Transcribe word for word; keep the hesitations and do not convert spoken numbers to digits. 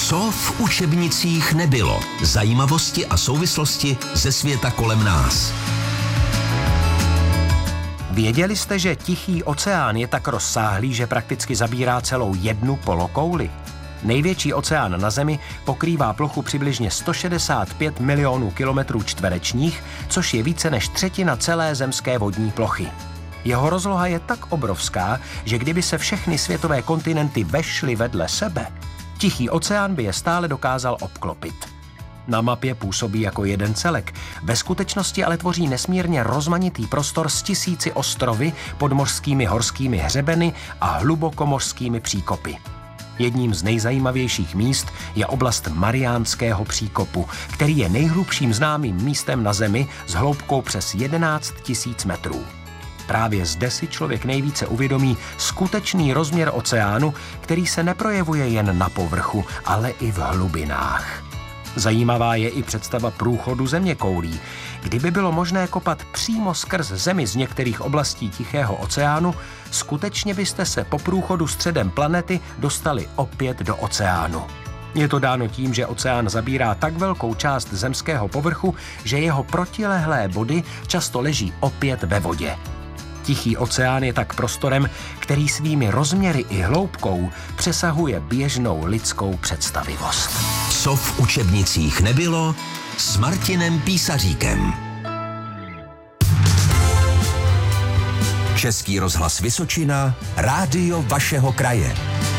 Co v učebnicích nebylo? Zajímavosti a souvislosti ze světa kolem nás. Věděli jste, že Tichý oceán je tak rozsáhlý, že prakticky zabírá celou jednu polokouli? Největší oceán na Zemi pokrývá plochu přibližně sto šedesát pět milionů kilometrů čtverečních, což je více než třetina celé zemské vodní plochy. Jeho rozloha je tak obrovská, že kdyby se všechny světové kontinenty vešly vedle sebe, Tichý oceán by je stále dokázal obklopit. Na mapě působí jako jeden celek, ve skutečnosti ale tvoří nesmírně rozmanitý prostor s tisíci ostrovy, podmořskými horskými hřebeny a hlubokomořskými příkopy. Jedním z nejzajímavějších míst je oblast Mariánského příkopu, který je nejhlubším známým místem na Zemi s hloubkou přes jedenáct tisíc metrů. Právě zde si člověk nejvíce uvědomí skutečný rozměr oceánu, který se neprojevuje jen na povrchu, ale i v hlubinách. Zajímavá je i představa průchodu zeměkoulí. Kdyby bylo možné kopat přímo skrz Zemi z některých oblastí Tichého oceánu, skutečně byste se po průchodu středem planety dostali opět do oceánu. Je to dáno tím, že oceán zabírá tak velkou část zemského povrchu, že jeho protilehlé body často leží opět ve vodě. Tichý oceán je tak prostorem, který svými rozměry i hloubkou přesahuje běžnou lidskou představivost. Co v učebnicích nebylo s Martinem Písaříkem. Český rozhlas Vysočina, rádio vašeho kraje.